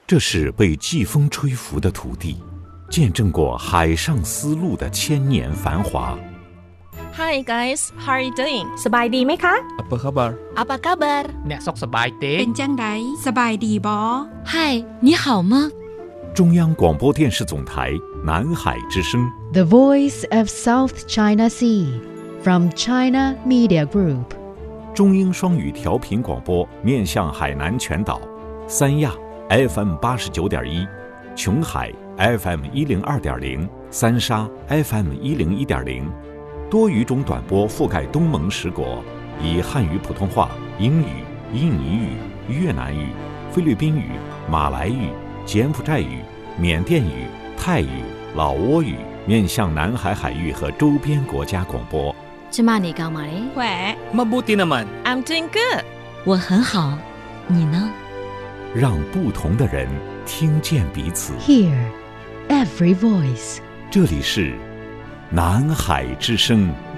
这是被季风吹拂的土地，见证过海上丝路的千年繁华。 Hi guys, how are you doing? สบายดีไหมคะ Apa khabar? Apa kabar? អ្នកសុខសប្បាយទេเป็นจังไดสบายดีบ่ Hi, 你好吗？ 中央广播电视总台南海之声 The Voice of South China Sea from China Media Group 中英双语调频广播面向海南全岛，三亚 FM 89.1，琼海 FM 102.0，三沙 FM 101.0，多语种短波覆盖东盟10国，以汉语、普通话、英语、印尼语、越南语、菲律宾语、马来语、柬埔寨语、缅甸语、泰语、老挝语面向南海海域和周边国家广播。 芝麻你干嘛嘞？ แหว Mabuti naman. I'm doing good. 我很好，你呢？ 让不同的人听见彼此。 Hear every voice 这里是南海之声。